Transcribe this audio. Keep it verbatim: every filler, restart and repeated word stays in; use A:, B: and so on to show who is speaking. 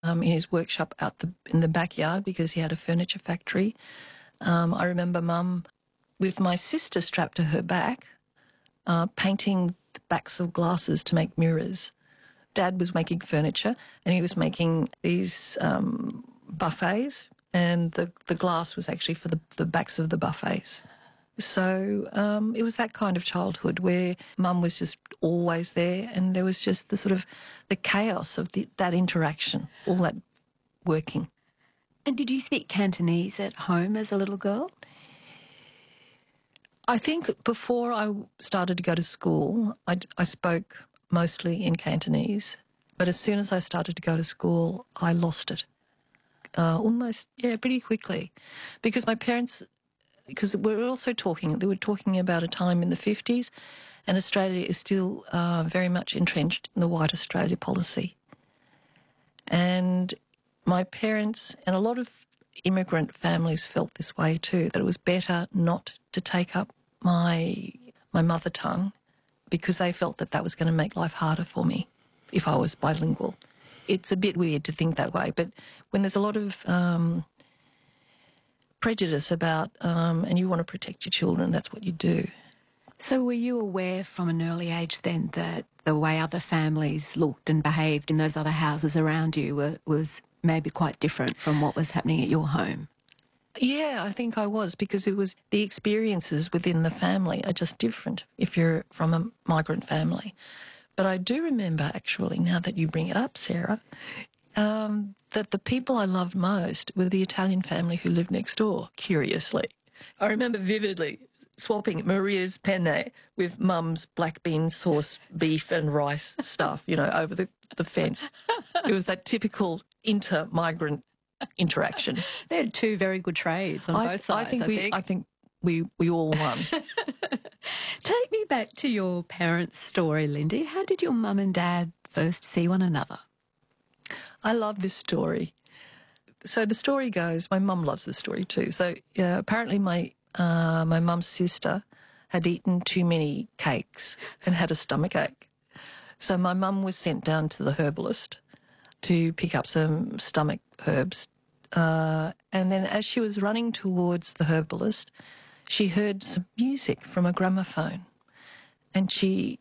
A: um, in his workshop out the, in the backyard because he had a furniture factory. Um, I remember Mum with my sister strapped to her back, uh, painting the backs of glasses to make mirrors. Dad was making furniture and he was making these um, buffets, and the, the glass was actually for the, the backs of the buffets. So um, it was that kind of childhood where Mum was just always there, and there was just the sort of the chaos of the, that interaction, all that working.
B: And did you speak Cantonese at home as a little girl?
A: I think before I started to go to school, I, I spoke mostly in Cantonese, but as soon as I started to go to school, I lost it. Uh, almost, yeah, pretty quickly, because my parents, because we're also talking, they were talking about a time in the fifties, and Australia is still uh, very much entrenched in the White Australia policy. And my parents and a lot of immigrant families felt this way too, that it was better not to take up my my mother tongue because they felt that that was going to make life harder for me if I was bilingual. It's a bit weird to think that way, but when there's a lot of um, prejudice about, um, and you want to protect your children, that's what you do.
B: So were you aware from an early age then that the way other families looked and behaved in those other houses around you were, was maybe quite different from what was happening at your home?
A: Yeah, I think I was, because it was the experiences within the family are just different if you're from a migrant family. But I do remember, actually, now that you bring it up, Sarah, um, that the people I loved most were the Italian family who lived next door, curiously. I remember vividly swapping Maria's penne with Mum's black bean sauce, beef and rice stuff, you know, over the, the fence. It was that typical inter-migrant interaction.
B: They had two very good trades on
A: I,
B: both sides,
A: I think.
B: I
A: we,
B: think.
A: I think we, we all won.
B: Take me back to your parents' story, Lindy. How did your mum and dad first see one another?
A: I love this story. So the story goes, my mum loves the story too. So uh, apparently my uh, my mum's sister had eaten too many cakes and had a stomach ache. So my mum was sent down to the herbalist to pick up some stomach herbs. Uh, and then as she was running towards the herbalist, she heard some music from a gramophone. And she